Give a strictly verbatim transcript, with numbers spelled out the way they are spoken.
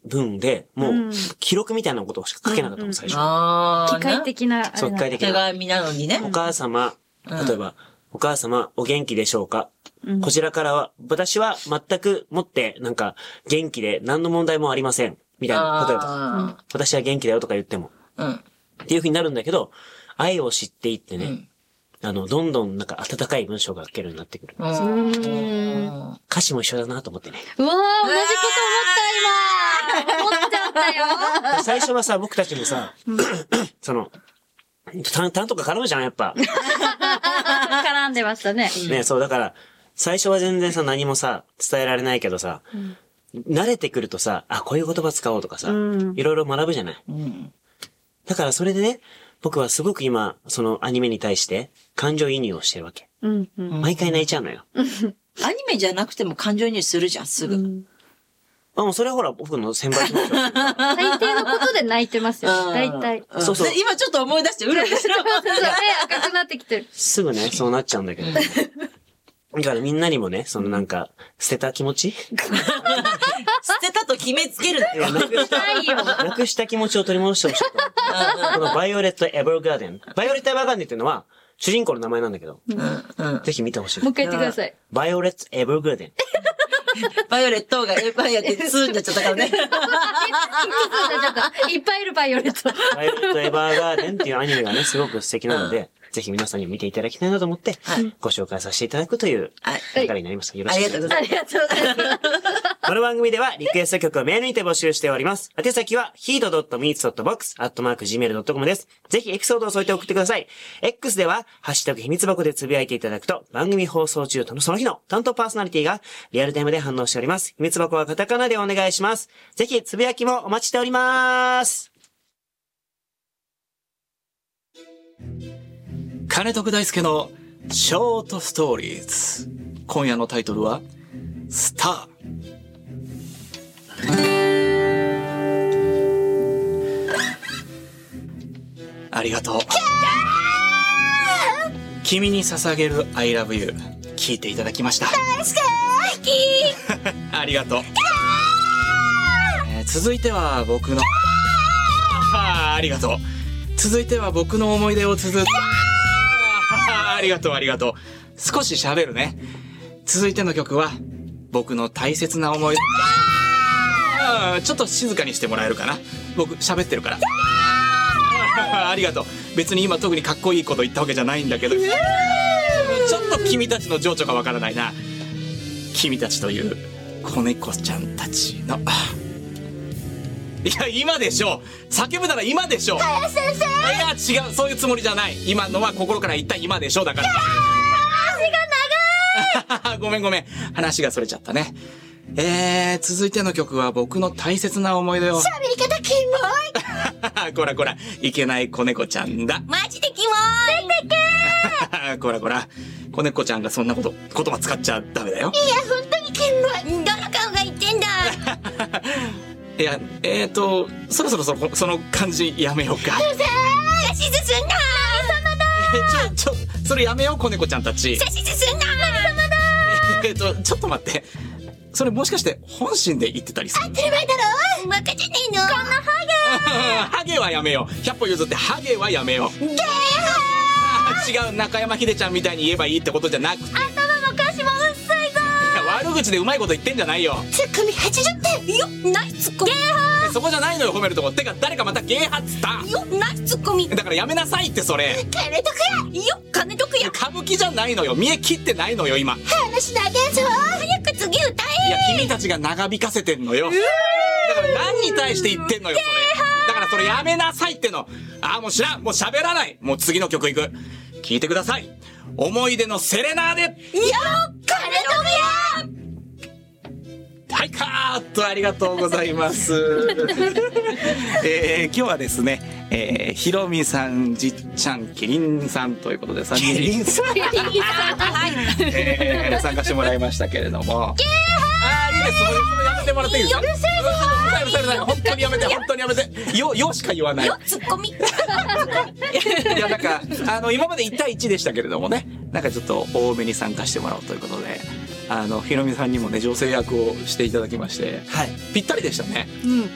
文で、もう、記録みたいなことしか書けなかったの、最初。 ああ。 機械的な。 そう、機械的な。 手紙なのにね。 お母様、例えば、お母様、お元気でしょうか、こちらからは、私は全くもって、なんか、元気で何の問題もありません。みたいな。例えば、私は元気だよとか言っても。 うん。 っていう風になるんだけど、愛を知っていってね、あの、どんどんなんか温かい文章が書けるようになってくる。歌詞も一緒だなと思ってね。 うわー、同じこと思った今思っちゃったよ最初はさ、僕たちもさ、その、単、単とか絡むじゃん、やっぱ。 絡んでましたね。 ね、そう、だから、最初は全然さ、何もさ、伝えられないけどさ、慣れてくるとさ、あ、こういう言葉使おうとかさ、いろいろ学ぶじゃない。だからそれでね、僕はすごく今、そのアニメに対して感情移入をしてるわけ。うんうん、毎回泣いちゃうのよ。 アニメじゃなくても感情移入するじゃん、すぐ。うん、 あ、もうそれはほら、僕の先輩気持ちは。 大抵のことで泣いてますよ。大体。 そうそう。 今ちょっと思い出して、うるうるする。 そうそう、目赤くなってきてる。 すぐね、そうなっちゃうんだけど。だからみんなにもね、そのなんか、捨てた気持ち捨てたと決めつけるなよ。 なくした、なくした気持ちを取り戻してほしい。このバイオレット・エバーガーデン。バイオレット・エバーガーデンっていうのは、主人公の名前なんだけど、ぜひ見てほしい。 もう一回言ってください。 バイオレット・エバーガーデン。 バイオレットがエバイアってツーになっちゃったからね。 いっぱいいるバイオレット。 バイオレット・エバーガーデンっていうアニメがね、すごく素敵なので、ぜひ皆さんに見ていただきたいなと思って、ご紹介させていただくという流れになります。よろしくお願いします。 ありがとうございます。 この番組ではリクエスト曲をメールにて募集しております。宛先は ヒートドットミーツドットボックス アットマークジーメールドットコム です。ぜひエピソードを添えて送ってください。X では、ハッシュタグ秘密箱でつぶやいていただくと、番組放送中とのその日の担当パーソナリティがリアルタイムで反応しております。秘密箱はカタカナでお願いします。ぜひつぶやきもお待ちしております。 金徳大輔のショートストーリーズ。今夜のタイトルはスター。ありがとう。君に捧げる I love you 聞いていただきました。 大好きありがとう。えー、続いては僕のあ, ありがとう。続いては僕の思い出を綴ってありがとうありがとう。少し喋るね。続いての曲は僕の大切な思い出。ちょっと静かにしてもらえるかな。僕喋ってるから。ありがとう。別に今特にかっこいいこと言ったわけじゃないんだけど、ちょっと君たちの情緒がわからないな。君たちという子猫ちゃんたちの、いや今でしょ。叫ぶなら今でしょ。 林先生。 いや違う、そういうつもりじゃない。今のは心から言った今でしょだから。 話が長い。 ごめんごめん、話がそれちゃったね。えー、続いての曲は僕の大切な思い出を。 喋り方キモい。こらこら、いけない子猫ちゃんだ。 マジでキモい。出てけこらこら、子猫ちゃんがそんなこと言葉使っちゃダメだよ。 いや本当にキモい。どの顔が言ってんだ。 いや、えーと、そろそろその、その感じやめようか。 うるさーい。指図すんなー。何様だー。ちょ、ちょ、それやめよう、子猫ちゃんたち。 指図すんなー。何様だー。えーと、ちょっと待って。それもしかして本心で言ってたりする？ 当たり前だろ。バカじゃねえの。こんなハゲハゲはやめよう。ひゃっぽ譲ってハゲはやめよう。 ゲーハー。違う、中山秀ちゃんみたいに言えばいいってことじゃなくて。 頭も歌詞も薄いぞー。悪口でうまいこと言ってんじゃないよ。 ツッコミはちじゅってんよ。ナイスツッコミ。ゲーハー。 そこじゃないのよ、褒めるとこ。てか誰かまたゲーハっつったよ。ナイスツッコミ。 だからやめなさいってそれ。 金得やよ。金得や。 歌舞伎じゃないのよ。見え切ってないのよ今。 話長えぞ。早く次歌え。 いや君たちが長引かせてんのよ。だから何に対して言ってんのよそれ。だからそれやめなさいっての。ああもう知らん。もう喋らない。もう次の曲いく。聞いてください。思い出のセレナーデ。よっ金得や。 はいカーッとありがとうございます。えー、今日はですね、えー、ひろみさん、じっちゃん、キリンさんということでさんにんキリンさん、えー、参加してもらいましたけれども。ゲーハー。あーいいです。それそれやめてもらっていいですか。うるせえぞー。うるさいうるさい。本当にやめて本当にやめて。よよしか言わない。 よツッコミ。いやなんかあの今までいち対いちでしたけれどもね、なんかちょっと多めに参加してもらおうということで。あのひろみさんにもね女性役をしていただきまして、はい、ぴったりでしたね。